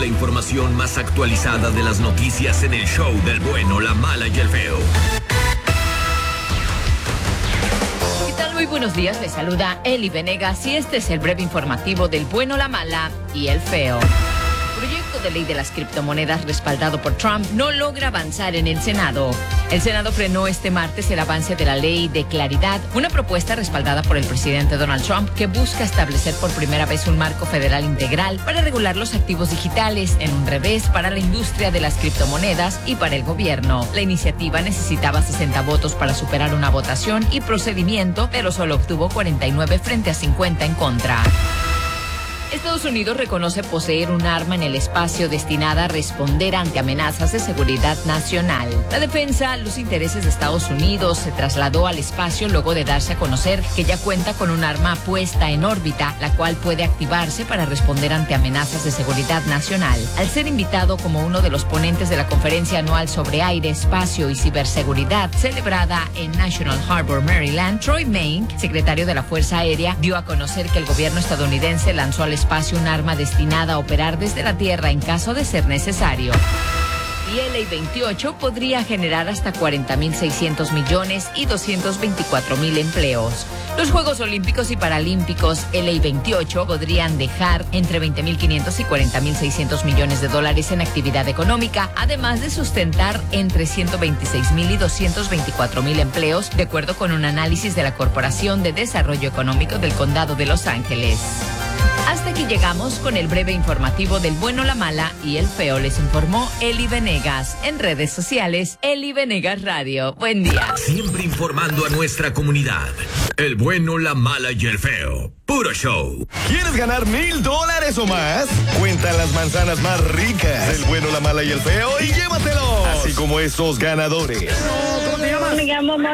la información más actualizada de las noticias en el show del bueno, la mala y el feo. ¿Qué tal? Muy buenos días, les saluda Eli Venegas y este es el breve informativo del bueno, la mala y el feo. El proyecto de ley de las criptomonedas respaldado por Trump no logra avanzar en el Senado. El Senado frenó este martes el avance de la ley de claridad, una propuesta respaldada por el presidente Donald Trump que busca establecer por primera vez un marco federal integral para regular los activos digitales, en un revés para la industria de las criptomonedas y para el gobierno. La iniciativa necesitaba 60 votos para superar una votación y procedimiento, pero solo obtuvo 49 frente a 50 en contra. Estados Unidos reconoce poseer un arma en el espacio destinada a responder ante amenazas de seguridad nacional. La defensa, los intereses de Estados Unidos, se trasladó al espacio luego de darse a conocer que ya cuenta con un arma puesta en órbita, la cual puede activarse para responder ante amenazas de seguridad nacional. Al ser invitado como uno de los ponentes de la conferencia anual sobre aire, espacio y ciberseguridad, celebrada en National Harbor, Maryland, Troy Maink, secretario de la Fuerza Aérea, dio a conocer que el gobierno estadounidense lanzó al espacio un arma destinada a operar desde la Tierra en caso de ser necesario. Y LA28 podría generar hasta 40.600 millones y 224.000 empleos. Los Juegos Olímpicos y Paralímpicos LA28 podrían dejar entre 20.500 y 40.600 millones de dólares en actividad económica, además de sustentar entre 126.000 y 224.000 empleos, de acuerdo con un análisis de la Corporación de Desarrollo Económico del Condado de Los Ángeles. Hasta aquí llegamos con el breve informativo del bueno, la mala y el feo. Les informó Eli Venegas. En redes sociales, Eli Venegas Radio. Buen día. Siempre informando a nuestra comunidad. El bueno, la mala y el feo. Puro show. ¿Quieres ganar $1,000 o más? Cuenta las manzanas más ricas. El bueno, la mala y el feo y llévatelo. Así como esos ganadores. Me llamo